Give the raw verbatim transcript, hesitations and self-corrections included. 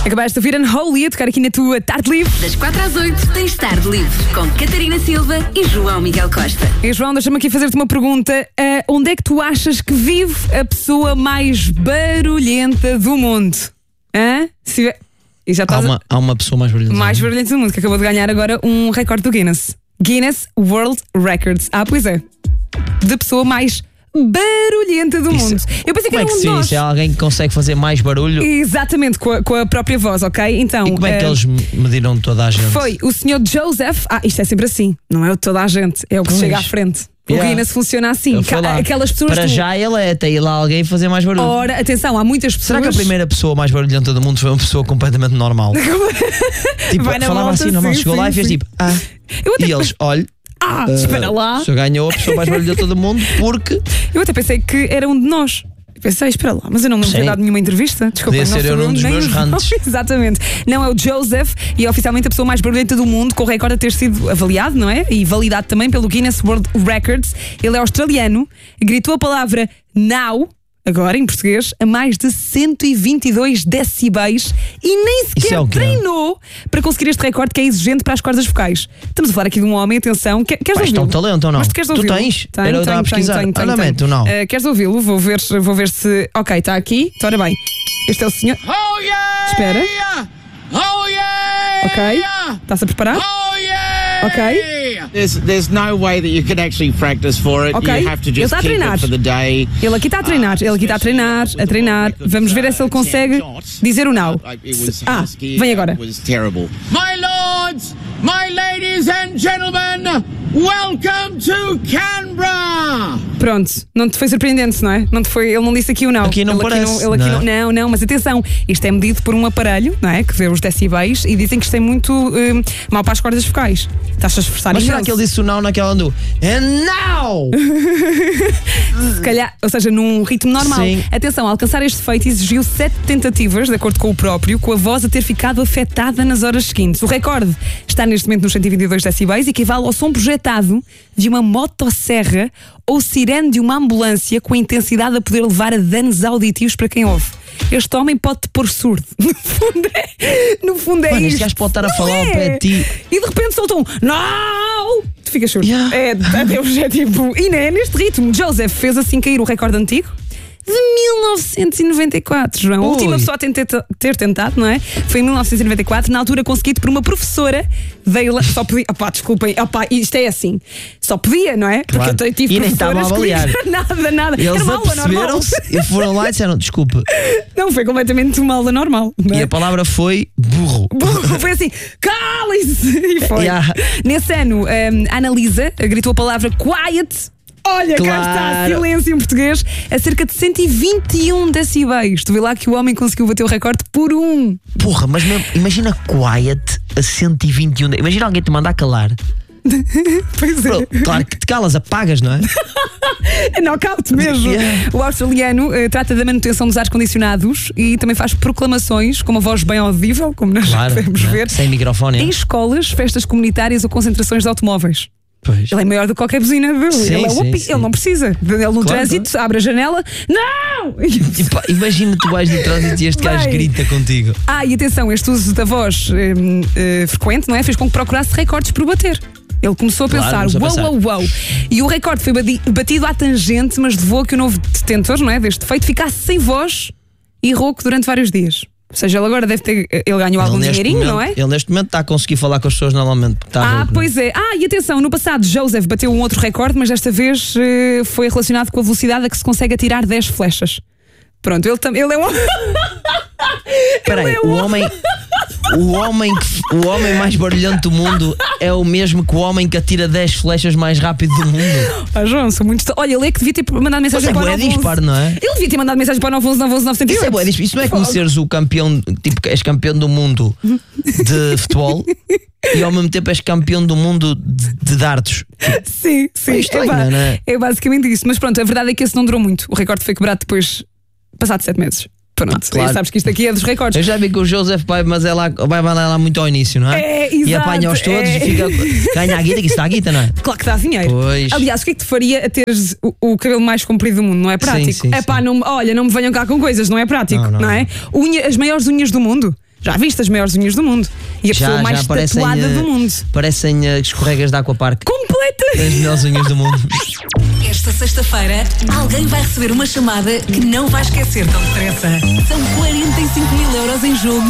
Acabaste de ouvir Unholy a tocar aqui na tua Tarde Livre. Das quatro às oito tens Tarde Livre com Catarina Silva e João Miguel Costa. E João, deixa-me aqui fazer-te uma pergunta. Uh, onde é que tu achas que vive a pessoa mais barulhenta do mundo? Hã? Se... E já há, uma, a... há uma pessoa mais barulhenta. Mais barulhenta do mundo, que acabou de ganhar agora um recorde do Guinness. Guinness World Records. Ah, pois é. De pessoa mais barulhenta do isso, mundo. Eu pensei que como era é que um de sim? nós. Isso é alguém que consegue fazer mais barulho? Exatamente, com a, com a própria voz, ok? Então, E como é que uh, eles mediram toda a gente? foi o senhor Joseph. Ah, isto é sempre assim, não é o de toda a gente, é o que Pois. chega à frente. O Yeah. Guinness funciona assim. Eu fui Ca- lá. Aquelas pessoas. Para que- já ele é até ir lá alguém fazer mais barulho. Ora, atenção, há muitas pessoas. Será que a primeira pessoa mais barulhenta do mundo foi uma pessoa completamente normal? tipo, Vai na falava volta, assim, normal, sim, chegou sim, lá e fez sim. tipo, ah. Eu até, E eles, olha, ah, uh, espera lá. o senhor ganhou a pessoa mais barulhenta do mundo porque Eu até pensei que era um de nós. Pensei, espera lá, mas eu não me Sim. tinha dado nenhuma entrevista. Desculpa, Podia não ser sou eu num dos nem meus os- rantes. Exatamente. Não, é o Joseph e é oficialmente a pessoa mais barulhenta do mundo, com o recorde a ter sido avaliado, não é? E validado também pelo Guinness World Records. Ele é australiano, gritou a palavra now, agora em português, a mais de cento e vinte e dois decibéis e nem Isso sequer é o quê? treinou para conseguir este recorde que é exigente para as cordas vocais. Estamos a falar aqui de um homem, atenção. Quer, queres Pá, isto é um ouvi-lo? talento ou não? Mas tu queres Tu ouvi-lo? tens? Tenho, Era eu estava a tenho, pesquisar. tenho, tenho, Ora tenho. bem, tu não. Uh, queres ouvi-lo? Vou ver, vou ver se. Ok, está aqui. Ora bem. Este é o senhor. Oh yeah! Espera. Oh yeah! Ok. Está-se a preparar? Oh yeah! Ok. There's there's no way that you can actually practice for it. Ok. You have to Ele just está a keep treinar. it for the day. Ele aqui está a treinar. Ele aqui está a treinar, a treinar. Vamos ver se ele consegue dizer o now. Ah, vem agora. It was terrible. My lords, my ladies and gentlemen, welcome to Canberra. Pronto, não te foi surpreendente, não é? Não te foi, ele não disse aqui o não. Aqui não ele parece, Aqui não, ele aqui não não, é? não, não, mas atenção, isto é medido por um aparelho, não é? Que vê os decibéis e dizem que isto é muito hum, mau para as cordas vocais. Estás a esforçar Mas será imenso. que ele disse o não naquela do And now! Se calhar, ou seja, num ritmo normal. Sim. Atenção, alcançar este feito exigiu sete tentativas, de acordo com o próprio, com a voz a ter ficado afetada nas horas seguintes. O recorde está neste momento nos cento e vinte e dois decibéis, equivale ao som projetado de uma motosserra ou sirene de uma ambulância, com a intensidade a poder levar a danos auditivos para quem ouve. Este homem pode-te pôr surdo. No fundo é, no fundo é Mano, este isto. gajo pode estar a Não falar ao é? pé de ti. E de repente solta um não! Tu ficas surdo. Yeah. É, adeus, é tipo. E né, neste ritmo, Joseph fez assim cair o recorde antigo de mil novecentos e noventa e quatro, João. A Ui. última pessoa a ter, ter tentado, não é? Foi em mil novecentos e noventa e quatro, na altura conseguido por uma professora da Irlanda. Só podia. Opá, desculpem, opá, isto é assim. Só podia, não é? Claro. Porque eu tive E nem estavam a professoras que- avaliar. Nada, nada. Eles Era uma aula normal. aperceberam-se e foram lá e disseram desculpa. Não, foi completamente uma aula normal. Não é? E a palavra foi burro. Foi assim, cale-se! E foi. Yeah. Nesse ano, um, a Analisa gritou a palavra quiet. Olha, cá está, Claro. silêncio em português, a cerca de cento e vinte e um decibéis. Tu vê lá que o homem conseguiu bater o recorde por um. Porra, mas mesmo, imagina quiet a cento e vinte e um. Imagina alguém te mandar calar. Pois é. Bro, claro que te calas, apagas, não é? É knockout mesmo. Yeah. O australiano eh, trata da manutenção dos ar-condicionados e também faz proclamações com uma voz bem audível, como nós Claro, podemos não é? ver, Sem microfone. em é? escolas, festas comunitárias ou concentrações de automóveis. Pois. Ele é maior do que qualquer buzina dele. Sim, ele, é o sim, api- sim. ele não precisa. Ele no Claro, trânsito abre a janela. Não! E pá, imagina tu vais no trânsito e este gajo Bem. grita contigo. Ah, e atenção, este uso da voz hum, eh, frequente, não é? Fez com que procurasse recordes por bater. Ele começou a Claro, pensar, começou a uau, pensar. uau, uau. E o recorde foi bati- batido à tangente, mas levou a que o novo detentor, não é, deste feito, ficasse sem voz e rouco durante vários dias. Ou seja, ele agora deve ter. Ele ganhou algum Ele neste dinheirinho, momento- não é? Ele neste momento está a conseguir falar com as pessoas normalmente. porque Está Ah, rouco, pois é. Ah, e atenção, no passado Joseph bateu um outro recorde, mas desta vez eh, foi relacionado com a velocidade a que se consegue atirar dez flechas. Pronto, ele também. Ele é um. Espera aí, Ele é o um- homem, o, homem que, o homem mais barulhento do mundo é o mesmo que o homem que atira dez flechas mais rápido do mundo. Ah, João, sou muito. Olha, ele é que devia ter mandado mensagem Mas é para o bué nove onze. disparo, não é? Ele devia ter mandado mensagem para o nove onze nove onze nove zero Isso, é oito. bué disso. Isso não é como seres o campeão, tipo, és campeão do mundo de futebol e ao mesmo tempo és campeão do mundo de, de dardos. Sim, sim. É estranho, ba- não é? é basicamente isso. Mas pronto, a verdade é que esse não durou muito. O recorde foi quebrado depois, passado sete meses. Pronto, Ah, claro. sabes que isto aqui é dos recordes. Eu já vi que o Joseph vai, mas é lá, vai, vai lá muito ao início, não é? É, E exato, apanha-os todos é. e fica, ganha a guita, que isso dá a guita, não é? Claro que dá dinheiro. Pois. Aliás, o que é que te faria a teres o, o cabelo mais comprido do mundo? Não é prático? sim, É pá, sim. não, olha, não me venham cá com coisas, não é prático, Não, não, não, é? Unha, as maiores unhas do mundo. Já viste as maiores unhas do mundo? E a Já, pessoa mais já parecem, tatuada eh, do mundo. Parecem uh, escorregas de aquapark. Completa! As melhores unhas do mundo. Esta sexta-feira, alguém vai receber uma chamada que não vai esquecer tão depressa. São quarenta e cinco mil euros em jogo